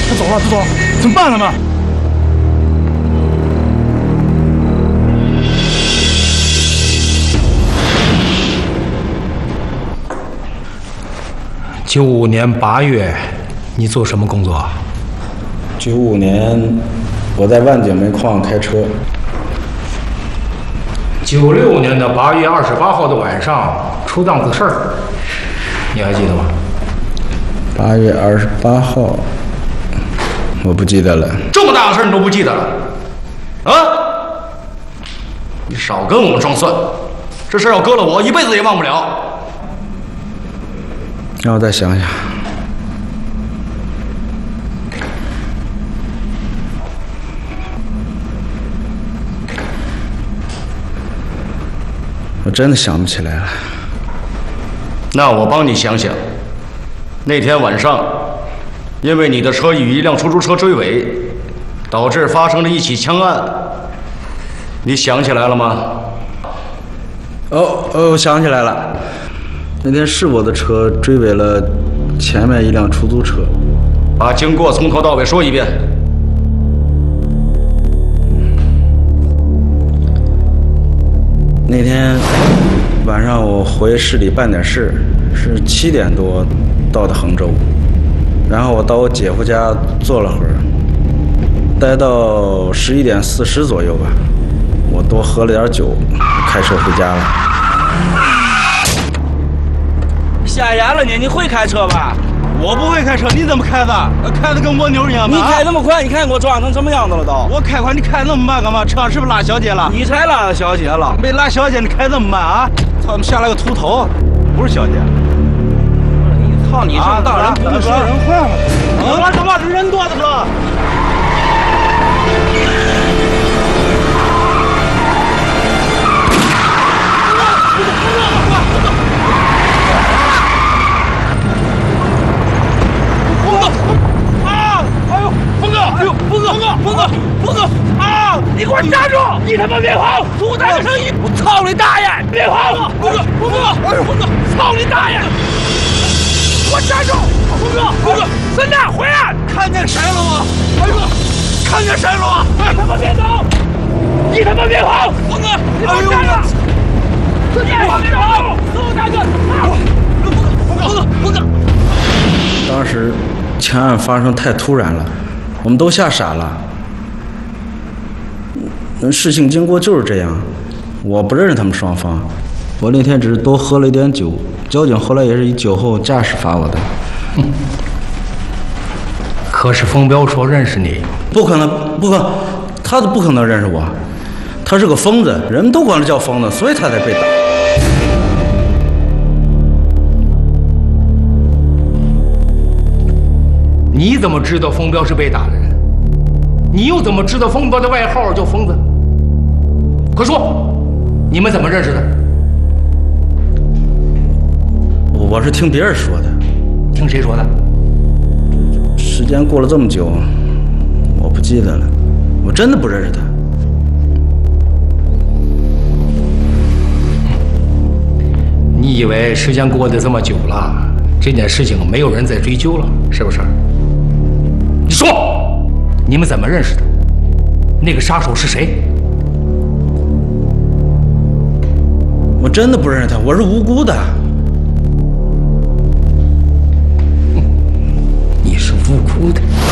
他走了，怎么办呢？ 95年8月，你做什么工作 ？95年，我在万景煤矿开车。 96年的8月28号的晚上出档子事儿，你还记得吗 ？8月28号，我不记得了。 这么大的事儿你都不记得了？啊！你少跟我们装蒜，这事儿要搁了我，一辈子也忘不了。 让我再想想。我真的想不起来了。 那我帮你想想。那天晚上，因为你的车与一辆出租车追尾，导致发生了一起枪案。你想起来了吗？ 我想起来了。那天是我的车追尾了前面一辆出租车。 把经过从头到尾说一遍。 那天晚上我回市里办点事，是7点多到的衡州，然后我到我姐夫家坐了会儿，待到11点40左右吧，我多喝了点酒，开车回家了。 瞎眼了你会开车吧？ 我不会开车，你怎么开的？开的跟蜗牛一样的。 你开那么快，你看给我撞成什么样子了都？ 我开快，你开那么慢干嘛？车上是不是拉小姐了？ 你才拉小姐了， 没拉小姐，你开那么慢啊？操，怎么下来个秃头？不是小姐。 你操，你这么大人不识人话了？他妈是人多的了。峰哥啊！你给我站住！你他妈别跑！不带个声音！我操你大爷！别跑！峰哥！操你大爷！给我站住！峰哥！孙大回来！看见谁了吗？看见谁了吗？你他妈别走！你他妈别跑！峰哥，你给我站住！孙大别跑！孙大哥！峰哥！ 当时枪案发生太突然了，我们都吓傻了。事情经过就是这样，我不认识他们双方，我那天只是多喝了一点酒，交警后来也是以酒后驾驶罚我的。 可是冯彪说认识你， 不可能，他不可能认识我，他是个疯子，人们都管他叫疯子，所以他才被打。 你怎么知道冯彪是被打的人？你又怎么知道冯彪的外号叫疯子？快说，你们怎么认识的？ 我是听别人说的。 听谁说的？ 时间过了这么久，我不记得了，我真的不认识他。 你以为时间过得这么久了，这件事情没有人再追究了，是不是？你说，你们怎么认识的？那个杀手是谁？ 我真的不认识他，我是无辜的。